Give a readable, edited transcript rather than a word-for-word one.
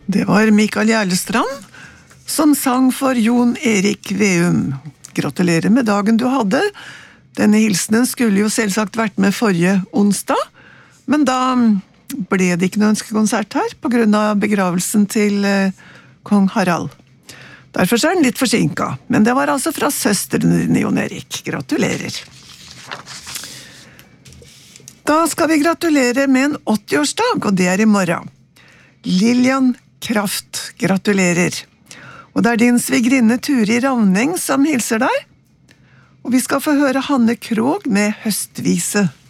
Det var Mikael Gjerlestrand som sang for Jon Erik Veum. Gratulerer med dagen du hadde. Denne hilsenen skulle jo selvsagt vært med forrige onsdag, men da ble det ikke noen ønskekonsert her på grunn av begravelsen til kong Harald. Derfor er den litt forsinket, men det var altså fra søsteren din, Jon Erik. Gratulerer. Da skal vi gratulere med en 80-årsdag, og det er i morgen. Lillian Kraft, gratulerer. Og det er din svigerinne Turi Ravning som hilser deg. Og vi skal få høre Hanne Krogh med Høstvise.